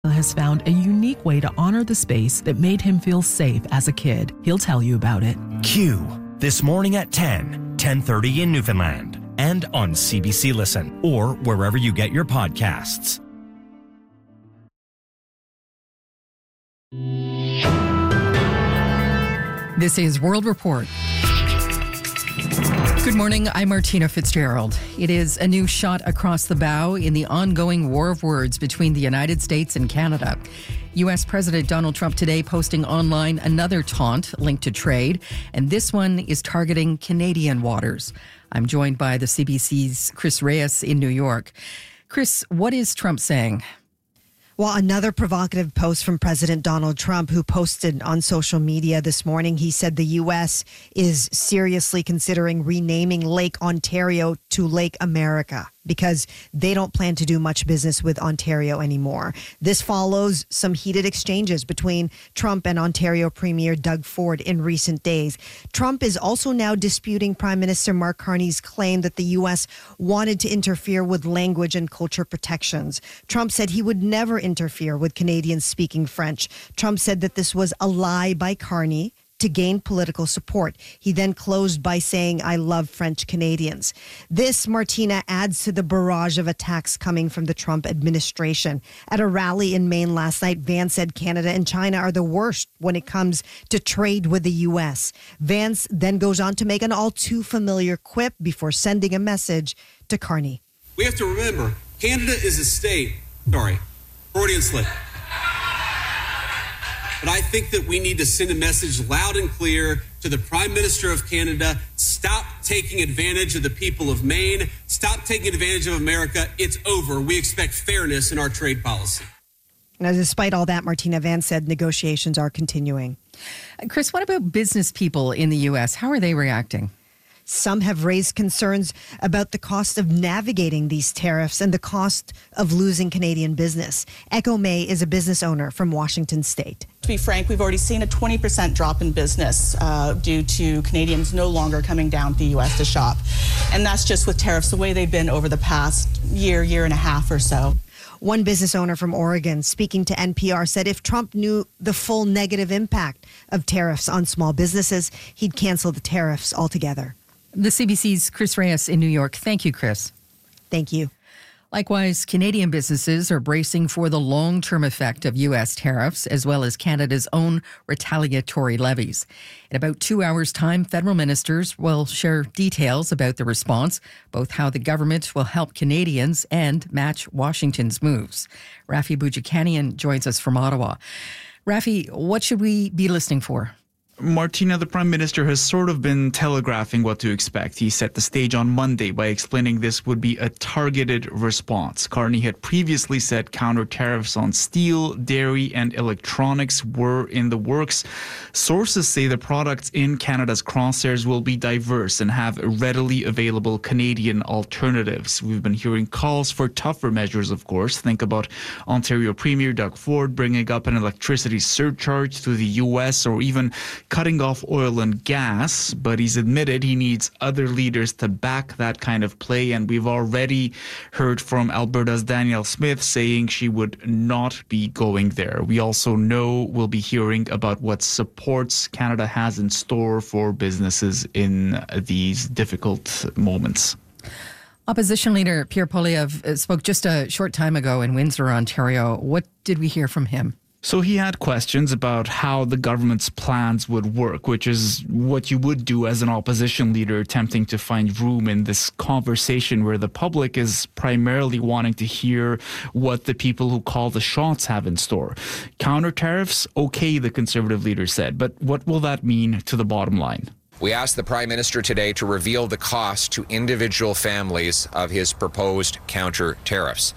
has found a unique way to honor the space that made him feel safe as a kid. He'll tell you about it. Q, this morning at 10:30 in Newfoundland, and on CBC Listen, or wherever you get your podcasts. This is World Report. Good morning, I'm Martina Fitzgerald. It is a new shot across the bow in the ongoing war of words between the United States and Canada. U.S. President Donald Trump today posting online another taunt linked to trade, and this one is targeting Canadian waters. I'm joined by the CBC's Chris Reyes in New York. Chris, what is Trump saying? Well, another provocative post from President Donald Trump, who posted on social media this morning. He said the U.S. is seriously considering renaming Lake Ontario to Lake America because they don't plan to do much business with Ontario anymore. This follows some heated exchanges between Trump and Ontario Premier Doug Ford in recent days. Trump is also now disputing Prime Minister Mark Carney's claim that the U.S. wanted to interfere with language and culture protections. Trump said he would never interfere with Canadians speaking French. Trump said that this was a lie by Carney to gain political support. He then closed by saying, "I love French Canadians." This, Martina, adds to the barrage of attacks coming from the Trump administration. At a rally in Maine last night, Vance said Canada and China are the worst when it comes to trade with the U.S. Vance then goes on to make an all too familiar quip before sending a message to Carney. We have to remember, Canada is a state. Sorry, Freudian slip. But I think that we need to send a message loud and clear to the Prime Minister of Canada. Stop taking advantage of the people of Maine. Stop taking advantage of America. It's over. We expect fairness in our trade policy. Now, despite all that, Martina, Vance said negotiations are continuing. Chris, what about business people in the U.S.? How are they reacting? Some have raised concerns about the cost of navigating these tariffs and the cost of losing Canadian business. Echo May is a business owner from Washington State. To be frank, we've already seen a 20% drop in business due to Canadians no longer coming down to the U.S. to shop. And that's just with tariffs the way they've been over the past year and a half or so. One business owner from Oregon speaking to NPR said if Trump knew the full negative impact of tariffs on small businesses, he'd cancel the tariffs altogether. The CBC's Chris Reyes in New York. Thank you, Chris. Thank you. Likewise, Canadian businesses are bracing for the long-term effect of U.S. tariffs, as well as Canada's own retaliatory levies. In about 2 hours' time, federal ministers will share details about the response, both how the government will help Canadians and match Washington's moves. Rafi Boudjikanian joins us from Ottawa. Rafi, what should we be listening for? Martina, the Prime Minister has sort of been telegraphing what to expect. He set the stage on Monday by explaining this would be a targeted response. Carney had previously said counter tariffs on steel, dairy, and electronics were in the works. Sources say the products in Canada's crosshairs will be diverse and have readily available Canadian alternatives. We've been hearing calls for tougher measures, of course. Think about Ontario Premier Doug Ford bringing up an electricity surcharge to the U.S. or even cutting off oil and gas, but he's admitted he needs other leaders to back that kind of play, and we've already heard from Alberta's Danielle Smith saying she would not be going there. We also know we'll be hearing about what supports Canada has in store for businesses in these difficult moments. Opposition leader Pierre Poilievre spoke just a short time ago in Windsor, Ontario. What did we hear from him? So he had questions about how the government's plans would work, which is what you would do as an opposition leader attempting to find room in this conversation where the public is primarily wanting to hear what the people who call the shots have in store. Counter tariffs, okay, the Conservative leader said, but what will that mean to the bottom line? We asked the Prime Minister today to reveal the cost to individual families of his proposed counter tariffs.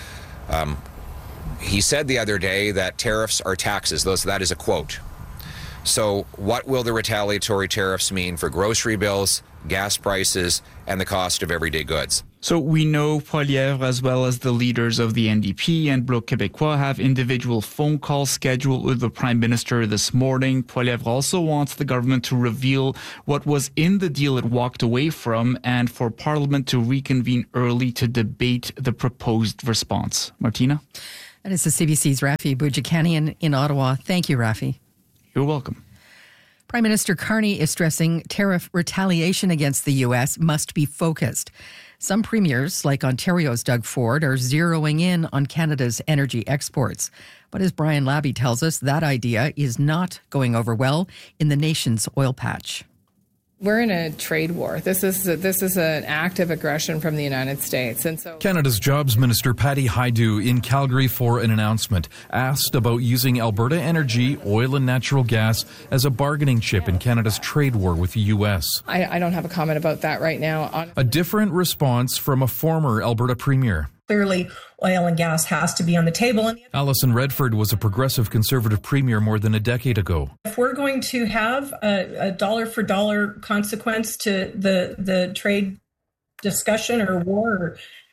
He said the other day that tariffs are taxes. That is a quote. So what will the retaliatory tariffs mean for grocery bills, gas prices, and the cost of everyday goods? So we know Poilievre, as well as the leaders of the NDP and Bloc Québécois, have individual phone calls scheduled with the Prime Minister this morning. Poilievre also wants the government to reveal what was in the deal it walked away from and for Parliament to reconvene early to debate the proposed response. Martina? And it's the CBC's Rafi Boudjikanian in Ottawa. Thank you, Rafi. You're welcome. Prime Minister Carney is stressing tariff retaliation against the U.S. must be focused. Some premiers, like Ontario's Doug Ford, are zeroing in on Canada's energy exports. But as Brian Labby tells us, that idea is not going over well in the nation's oil patch. We're in a trade war. This is an act of aggression from the United States. And so Canada's Jobs Minister Patty Hajdu in Calgary for an announcement, asked about using Alberta Energy, oil and natural gas as a bargaining chip in Canada's trade war with the U.S. I don't have a comment about that right now. A different response from a former Alberta premier. Clearly, oil and gas has to be on the table. Alison Redford was a progressive Conservative premier more than a decade ago. If we're going to have a dollar-for-dollar consequence to the trade discussion or war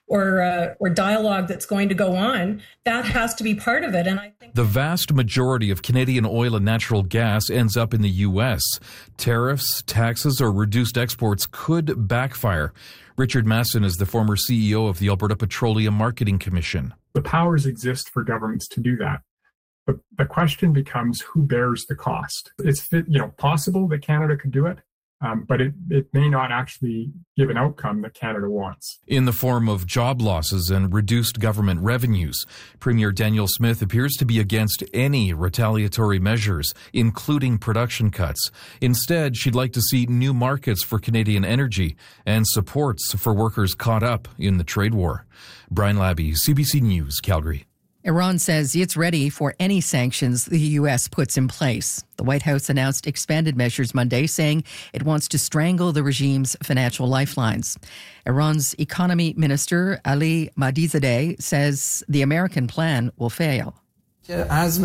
or dialogue that's going to go on, that has to be part of it. And I think the vast majority of Canadian oil and natural gas ends up in the U.S. Tariffs, taxes, or reduced exports could backfire. Richard Masson is the former CEO of the Alberta Petroleum Marketing Commission. The powers exist for governments to do that. But the question becomes who bears the cost. It's possible that Canada could do it, but it may not actually give an outcome that Canada wants. In the form of job losses and reduced government revenues, Premier Danielle Smith appears to be against any retaliatory measures, including production cuts. Instead, she'd like to see new markets for Canadian energy and supports for workers caught up in the trade war. Brian Labby, CBC News, Calgary. Iran says it's ready for any sanctions the U.S. puts in place. The White House announced expanded measures Monday, saying it wants to strangle the regime's financial lifelines. Iran's economy minister, Ali Mahdizadeh, says the American plan will fail. They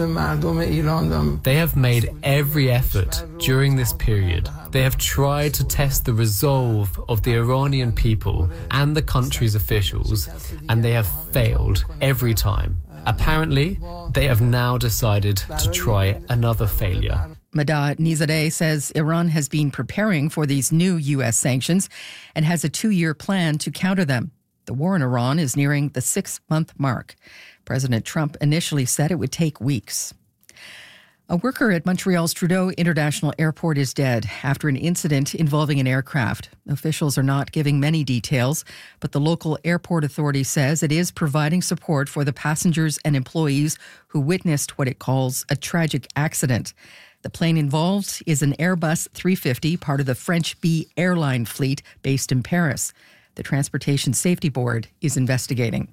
have made every effort during this period. They have tried to test the resolve of the Iranian people and the country's officials, and they have failed every time. Apparently, they have now decided to try another failure. Mahdizadeh says Iran has been preparing for these new U.S. sanctions and has a 2-year plan to counter them. The war in Iran is nearing the 6-month mark. President Trump initially said it would take weeks. A worker at Montreal's Trudeau International Airport is dead after an incident involving an aircraft. Officials are not giving many details, but the local airport authority says it is providing support for the passengers and employees who witnessed what it calls a tragic accident. The plane involved is an Airbus 350, part of the French Bee airline fleet based in Paris. The Transportation Safety Board is investigating.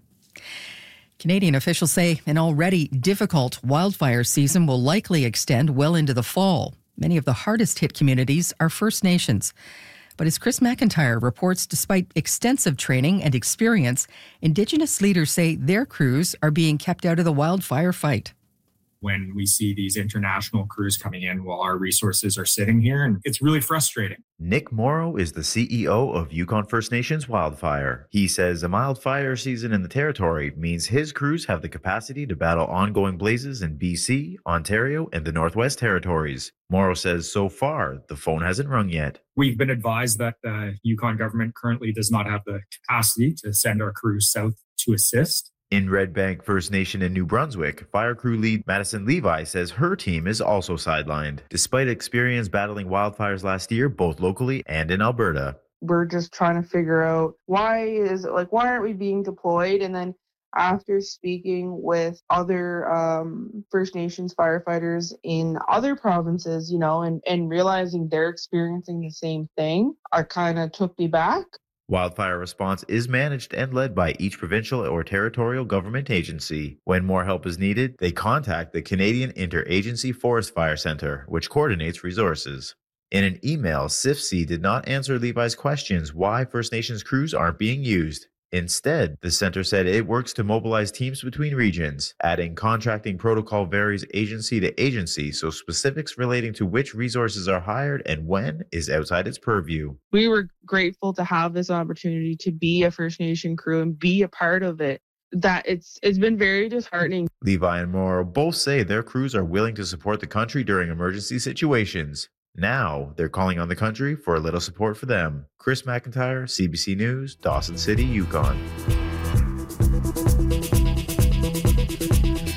Canadian officials say an already difficult wildfire season will likely extend well into the fall. Many of the hardest hit communities are First Nations. But as Chris McIntyre reports, despite extensive training and experience, Indigenous leaders say their crews are being kept out of the wildfire fight. When we see these international crews coming in while our resources are sitting here, and it's really frustrating. Nick Morrow is the CEO of Yukon First Nations Wildfire. He says a mild fire season in the territory means his crews have the capacity to battle ongoing blazes in BC, Ontario, and the Northwest Territories. Morrow says so far, the phone hasn't rung yet. We've been advised that the Yukon government currently does not have the capacity to send our crews south to assist. In Red Bank First Nation in New Brunswick, fire crew lead Madison Levi says her team is also sidelined, despite experience battling wildfires last year, both locally and in Alberta. We're just trying to figure out why aren't we being deployed? And then after speaking with other First Nations firefighters in other provinces, and realizing they're experiencing the same thing, I kind of took me back. Wildfire response is managed and led by each provincial or territorial government agency. When more help is needed, they contact the Canadian Interagency Forest Fire Centre, which coordinates resources. In an email, CIFC did not answer Levi's questions why First Nations crews aren't being used. Instead, the center said it works to mobilize teams between regions, adding contracting protocol varies agency to agency, so specifics relating to which resources are hired and when is outside its purview. We were grateful to have this opportunity to be a First Nation crew and be a part of it. That it's been very disheartening. Levi and Morrow both say their crews are willing to support the country during emergency situations. Now, they're calling on the country for a little support for them. Chris McIntyre, CBC News, Dawson City, Yukon.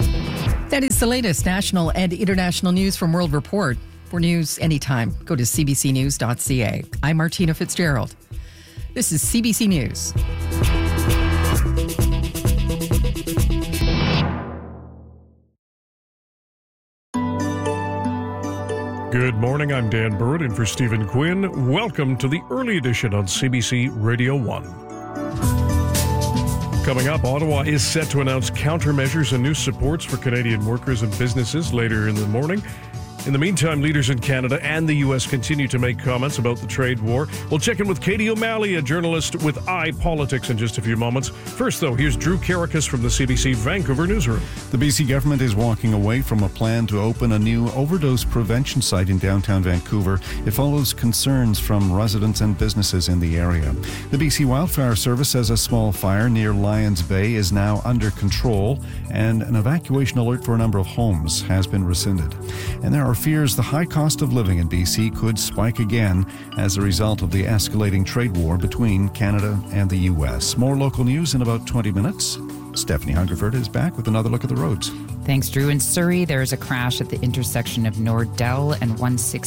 That is the latest national and international news from World Report. For news anytime, go to cbcnews.ca. I'm Martina Fitzgerald. This is CBC News. Good morning, I'm Dan Burrett in for Stephen Quinn. Welcome to the early edition on CBC Radio 1. Coming up, Ottawa is set to announce countermeasures and new supports for Canadian workers and businesses later in the morning. In the meantime, leaders in Canada and the U.S. continue to make comments about the trade war. We'll check in with Katie O'Malley, a journalist with iPolitics, in just a few moments. First, though, here's Drew Karakas from the CBC Vancouver newsroom. The BC government is walking away from a plan to open a new overdose prevention site in downtown Vancouver. It follows concerns from residents and businesses in the area. The BC Wildfire Service says a small fire near Lions Bay is now under control, and an evacuation alert for a number of homes has been rescinded. And there are fears the high cost of living in BC could spike again as a result of the escalating trade war between Canada and the U.S. More local news in about 20 minutes. Stephanie Hungerford is back with another look at the roads. Thanks, Drew. In Surrey, there is a crash at the intersection of Nordell and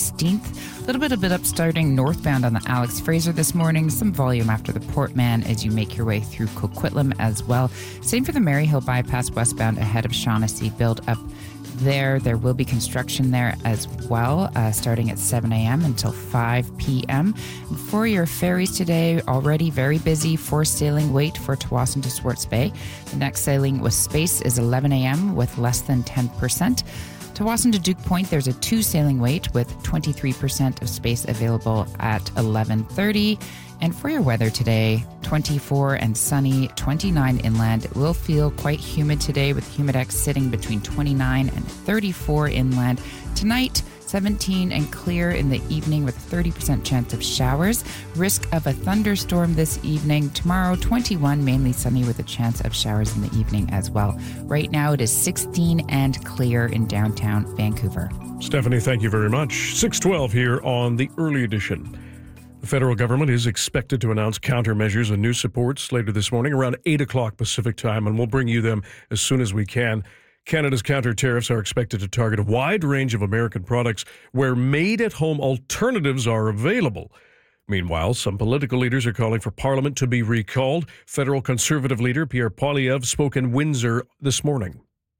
116th. A little bit up starting northbound on the Alex Fraser this morning. Some volume after the Portman as you make your way through Coquitlam as well. Same for the Maryhill bypass westbound ahead of Shaughnessy. Build up there. There will be construction there as well, starting at 7 a.m. until 5 p.m. For your ferries today, already very busy. Forced sailing wait for Tsawwassen to Swartz Bay. The next sailing with space is 11 a.m. with less than 10%. Tsawwassen to Duke Point, there's a 2 sailing wait with 23% of space available at 11:30. And for your weather today, 24 and sunny, 29 inland. It will feel quite humid today with humidex sitting between 29 and 34 inland. Tonight, 17 and clear in the evening with a 30% chance of showers. Risk of a thunderstorm this evening. Tomorrow, 21, mainly sunny with a chance of showers in the evening as well. Right now, it is 16 and clear in downtown Vancouver. Stephanie, thank you very much. 6:12 here on the early edition. The federal government is expected to announce countermeasures and new supports later this morning around 8 o'clock Pacific time, and we'll bring you them as soon as we can. Canada's counter tariffs are expected to target a wide range of American products where made-at-home alternatives are available. Meanwhile, some political leaders are calling for Parliament to be recalled. Federal Conservative leader Pierre Poilievre spoke in Windsor this morning.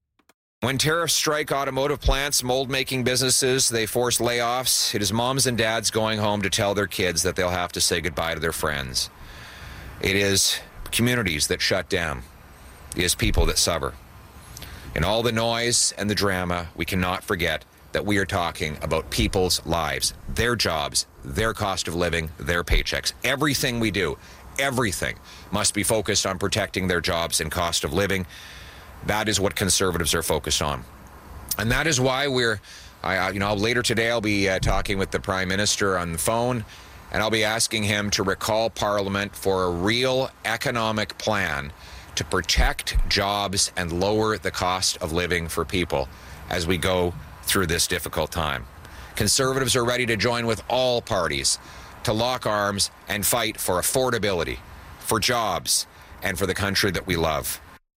When tariffs strike automotive plants, mold-making businesses, they force layoffs. It is moms and dads going home to tell their kids that they'll have to say goodbye to their friends. It is communities that shut down. It is people that suffer. In all the noise and the drama, we cannot forget that we are talking about people's lives, their jobs, their cost of living, their paychecks. Everything we do, everything must be focused on protecting their jobs and cost of living. That is what Conservatives are focused on. And that is why later today I'll be talking with the Prime Minister on the phone, and I'll be asking him to recall Parliament for a real economic plan to protect jobs and lower the cost of living for people as we go through this difficult time. Conservatives are ready to join with all parties to lock arms and fight for affordability, for jobs, and for the country that we love.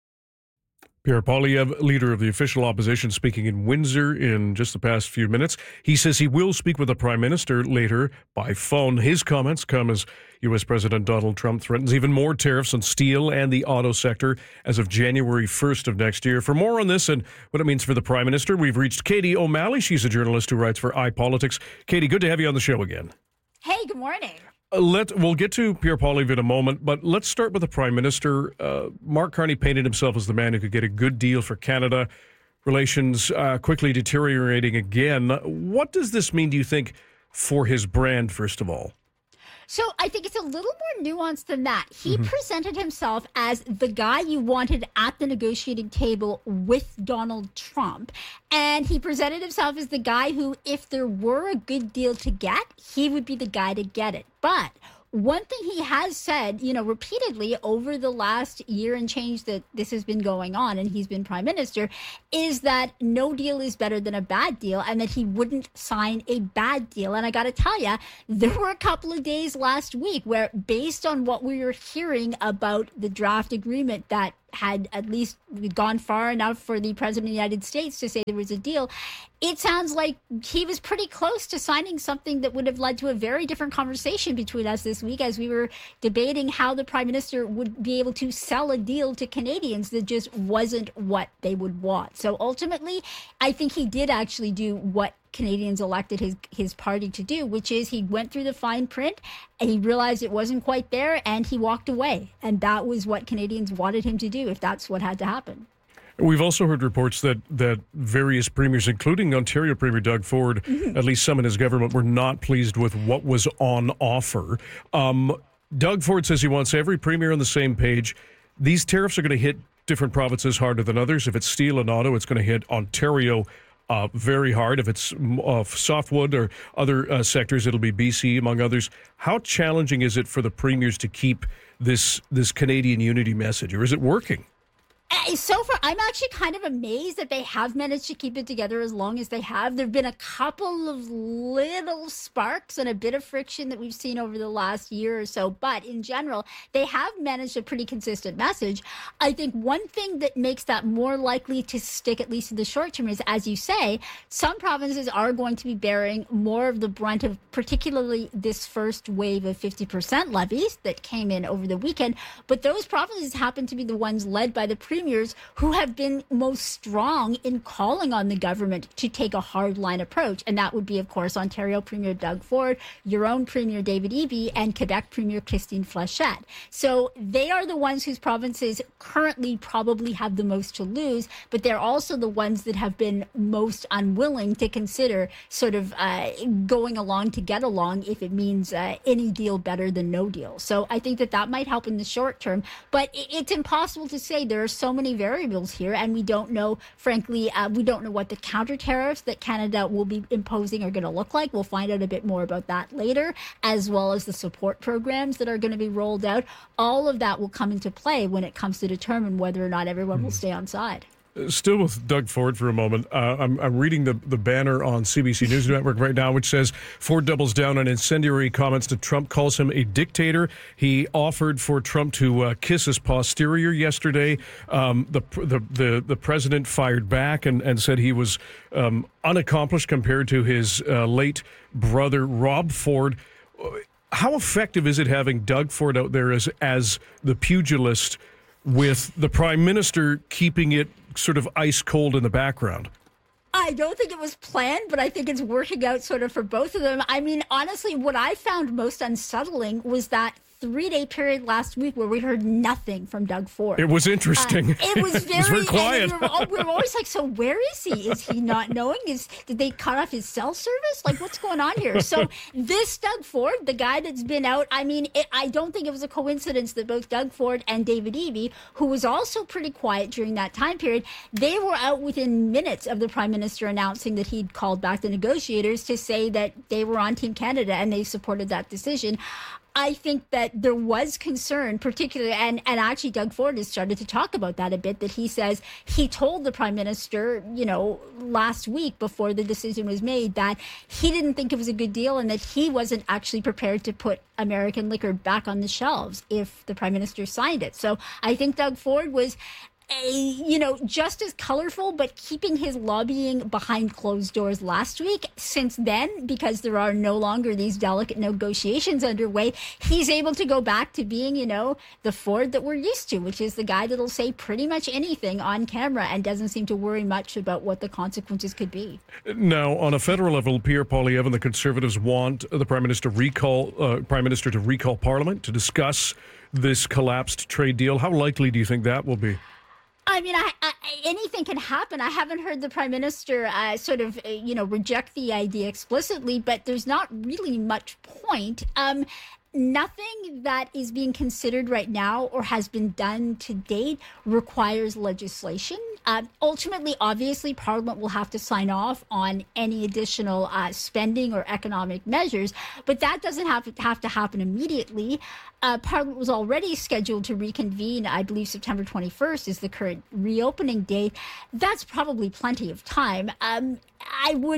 Pierre Poilievre, leader of the official opposition, speaking in Windsor in just the past few minutes. He says he will speak with the Prime Minister later by phone. His comments come as U.S. President Donald Trump threatens even more tariffs on steel and the auto sector as of January 1st of next year. For more on this and what it means for the Prime Minister, we've reached Katie O'Malley. She's a journalist who writes for iPolitics. Katie, good to have you on the show again. Hey, good morning. We'll get to Pierre Poilievre in a moment, but let's start with the Prime Minister. Mark Carney painted himself as the man who could get a good deal for Canada. Relations quickly deteriorating again. What does this mean, do you think, for his brand, first of all? So I think it's a little more nuanced than that. He presented himself as the guy you wanted at the negotiating table with Donald Trump. And he presented himself as the guy who, if there were a good deal to get, he would be the guy to get it. But one thing he has said, repeatedly over the last year and change that this has been going on and he's been prime minister, is that no deal is better than a bad deal and that he wouldn't sign a bad deal. And I got to tell you, there were a couple of days last week where, based on what we were hearing about the draft agreement that had at least gone far enough for the president of the United States to say there was a deal. It sounds like he was pretty close to signing something that would have led to a very different conversation between us this week as we were debating how the prime minister would be able to sell a deal to Canadians that just wasn't what they would want. So ultimately, I think he did actually do what Canadians elected his party to do, which is he went through the fine print and he realized it wasn't quite there and he walked away. And that was what Canadians wanted him to do if that's what had to happen. We've also heard reports that various premiers, including Ontario Premier Doug Ford, at least some in his government, were not pleased with what was on offer. Doug Ford says he wants every premier on the same page. These tariffs are going to hit different provinces harder than others. If it's steel and auto, it's going to hit Ontario very hard. If it's softwood or other sectors, it'll be BC, among others. How challenging is it for the premiers to keep this Canadian unity message, or is it working? So far, I'm actually kind of amazed that they have managed to keep it together as long as they have. There have been a couple of little sparks and a bit of friction that we've seen over the last year or so. But in general, they have managed a pretty consistent message. I think one thing that makes that more likely to stick, at least in the short term, is, as you say, some provinces are going to be bearing more of the brunt of particularly this first wave of 50% levies that came in over the weekend. But those provinces happen to be the ones led by the premiers who have been most strong in calling on the government to take a hardline approach. And that would be, of course, Ontario Premier Doug Ford, your own Premier David Eby, and Quebec Premier Christine Flechette. So they are the ones whose provinces currently probably have the most to lose, but they're also the ones that have been most unwilling to consider sort of going along to get along if it means any deal better than no deal. So I think that might help in the short term, but it's impossible to say. There are so many variables here, and we don't know, frankly, we don't know what the counter tariffs that Canada will be imposing are going to look like. We'll find out a bit more about that later, as well as the support programs that are going to be rolled out. All of that will come into play when it comes to determine whether or not everyone will stay on side. Still with Doug Ford for a moment. I'm reading the banner on CBC News Network right now, which says Ford doubles down on incendiary comments to Trump, calls him a dictator. He offered for Trump to kiss his posterior yesterday. The president fired back and said he was unaccomplished compared to his late brother, Rob Ford. How effective is it having Doug Ford out there as the pugilist, with the prime minister keeping it sort of ice cold in the background? I don't think it was planned, but I think it's working out sort of for both of them. I mean, honestly, what I found most unsettling was that 3-day period last week where we heard nothing from Doug Ford. It was interesting. It was very quiet. We were always like, so where is he? Is he not knowing? Did they cut off his cell service? Like, what's going on here? So this Doug Ford, the guy that's been out, I mean, I don't think it was a coincidence that both Doug Ford and David Eby, who was also pretty quiet during that time period, they were out within minutes of the Prime Minister announcing that he'd called back the negotiators to say that they were on Team Canada and they supported that decision. I think that there was concern, particularly, and actually Doug Ford has started to talk about that a bit, that he says he told the Prime Minister, last week before the decision was made, that he didn't think it was a good deal and that he wasn't actually prepared to put American liquor back on the shelves if the Prime Minister signed it. So I think Doug Ford was just as colorful, but keeping his lobbying behind closed doors last week. Since then, because there are no longer these delicate negotiations underway, he's able to go back to being, the Ford that we're used to, which is the guy that'll say pretty much anything on camera and doesn't seem to worry much about what the consequences could be. Now, on a federal level, Pierre Poilievre and the Conservatives want the Prime Minister to recall Parliament to discuss this collapsed trade deal. How likely do you think that will be? I mean, anything can happen. I haven't heard the Prime Minister reject the idea explicitly, but there's not really much point. Nothing that is being considered right now or has been done to date requires legislation. Ultimately, obviously, Parliament will have to sign off on any additional spending or economic measures, but that doesn't have to happen immediately. Parliament was already scheduled to reconvene. I believe September 21st is the current reopening date. That's probably plenty of time. I would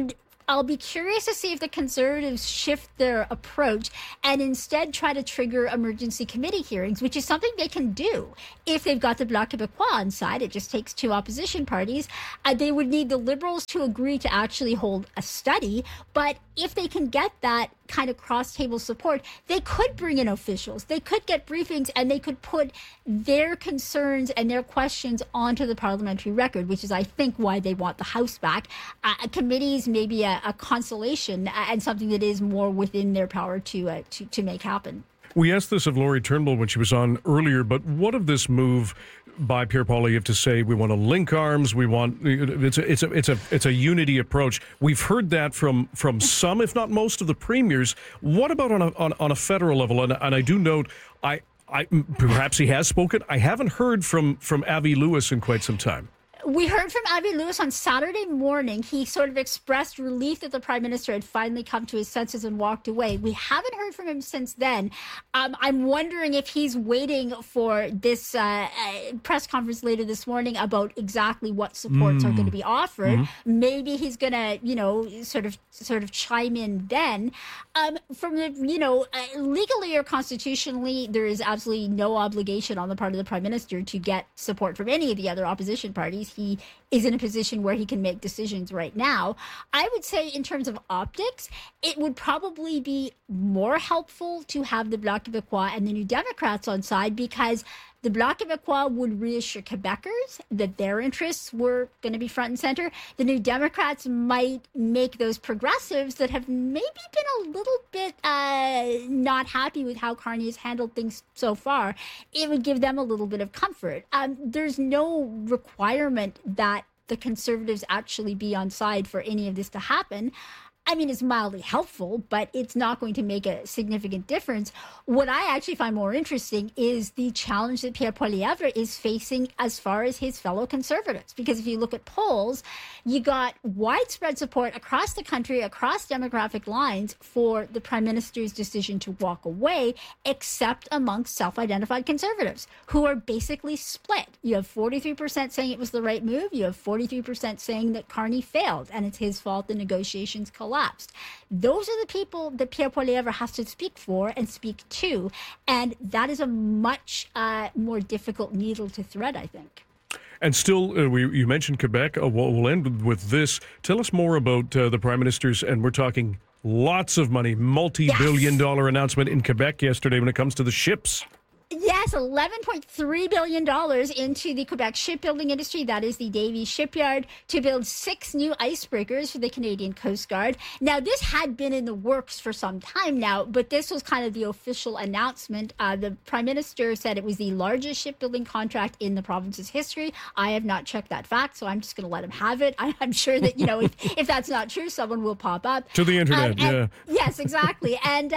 I'll be curious to see if the Conservatives shift their approach and instead try to trigger emergency committee hearings, which is something they can do if they've got the Bloc Québécois on side. It just takes two opposition parties. They would need the Liberals to agree to actually hold a study, but if they can get that kind of cross-table support, they could bring in officials, they could get briefings, and they could put their concerns and their questions onto the parliamentary record, which is, I think, why they want the House back. Committees may be a consolation and something that is more within their power to make happen. We asked this of Lori Turnbull when she was on earlier, but what of this move by Pierre Poilievre to say we want to link arms, we want it's a unity approach? We've heard that from some, if not most, of the premiers. What about on a federal level? And I do note, I perhaps he has spoken. I haven't heard from Avi Lewis in quite some time. We heard from Avi Lewis on Saturday morning. He sort of expressed relief that the Prime Minister had finally come to his senses and walked away. We haven't heard from him since then. I'm wondering if he's waiting for this press conference later this morning about exactly what supports are going to be offered. Maybe he's going to, sort of chime in then. From the, legally or constitutionally, there is absolutely no obligation on the part of the Prime Minister to get support from any of the other opposition parties. He is in a position where he can make decisions right now. I would say in terms of optics, it would probably be more helpful to have the Bloc Québécois and the New Democrats on side, because the Bloc Québécois would reassure Quebecers that their interests were going to be front and center. The New Democrats might make those progressives that have maybe been a little bit not happy with how Carney has handled things so far. It would give them a little bit of comfort. There's no requirement that the Conservatives actually be on side for any of this to happen. I mean, it's mildly helpful, but it's not going to make a significant difference. What I actually find more interesting is the challenge that Pierre Poilievre is facing as far as his fellow Conservatives. Because if you look at polls, you got widespread support across the country, across demographic lines, for the Prime Minister's decision to walk away, except amongst self-identified Conservatives, who are basically split. You have 43% saying it was the right move. You have 43% saying that Carney failed and it's his fault the negotiations collapsed. Those are the people that Pierre Poilievre has to speak for and speak to, and that is a much more difficult needle to thread, I think. And still, you mentioned Quebec. We'll end with this. Tell us more about the Prime Minister's, and we're talking lots of money, multi-billion-dollar announcement in Quebec yesterday when it comes to the ships. Yes, $11.3 billion into the Quebec shipbuilding industry. That is the Davie Shipyard, to build 6 new icebreakers for the Canadian Coast Guard. Now, this had been in the works for some time now, but this was kind of the official announcement. The Prime Minister said it was the largest shipbuilding contract in the province's history. I have not checked that fact, so I'm just going to let him have it. I'm sure that, if that's not true, someone will pop up. To the internet, yeah. Yes, exactly. And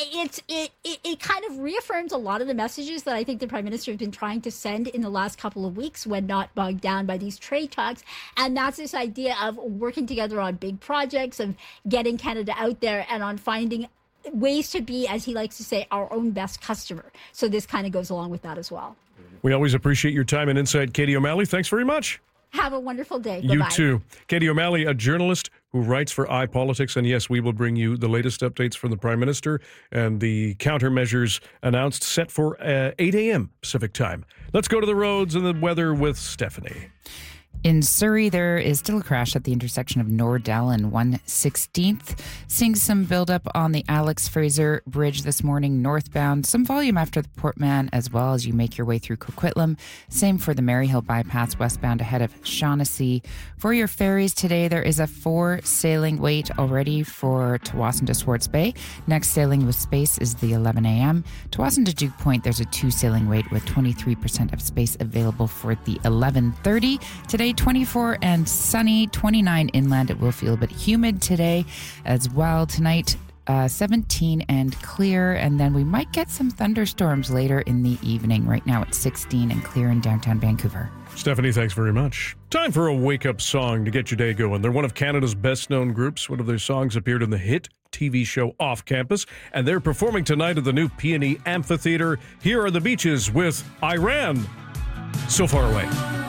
it kind of reaffirms a lot of the messages that I think the Prime Minister has been trying to send in the last couple of weeks when not bogged down by these trade talks. And that's this idea of working together on big projects, of getting Canada out there, and on finding ways to be, as he likes to say, our own best customer. So this kind of goes along with that as well. We always appreciate your time and insight, Katie O'Malley. Thanks very much. Have a wonderful day. You Bye-bye. too. Katie O'Malley, a journalist who writes for iPolitics. And yes, we will bring you the latest updates from the Prime Minister and the countermeasures announced, set for 8 a.m. Pacific time. Let's go to the roads and the weather with Stephanie. In Surrey, there is still a crash at the intersection of Nordell and 116th. Seeing some buildup on the Alex Fraser Bridge this morning northbound. Some volume after the Portman as well as you make your way through Coquitlam. Same for the Maryhill bypass westbound ahead of Shaughnessy. For your ferries today, there is a 4 sailing wait already for Tawasin to Swartz Bay. Next sailing with space is the 11 a.m. Tawasin to Duke Point, there's a 2 sailing wait with 23% of space available for the 11:30. Today, 24 and sunny, 29 inland. It will feel a bit humid today as well. Tonight, 17 and clear, and then we might get some thunderstorms later in the evening. Right now it's 16 and clear in downtown Vancouver. Stephanie, thanks very much. Time for a wake-up song to get your day going. They're one of Canada's best-known groups. One of their songs appeared in the hit TV show Off Campus, and they're performing tonight at the new Peony Amphitheater. Here are the Beaches with Iran, So Far Away.